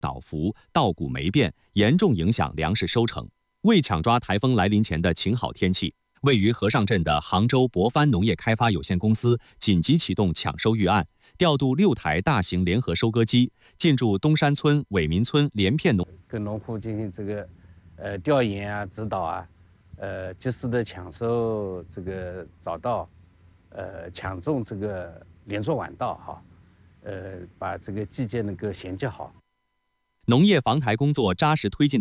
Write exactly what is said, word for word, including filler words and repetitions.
倒伏、稻谷霉变，严重影响粮食收成。为抢抓台风来临前的晴好天气，位于和尚镇的杭州博帆农业开发有限公司紧急启动抢收预案，调度六台大型联合收割机进驻东山村、伟民村连片农， 跟农户进行这个呃调研啊、指导啊，呃及时的抢收这个早稻，呃抢种这个连作晚稻哈，呃把这个季节能够衔接好。 农业防台工作扎实推进的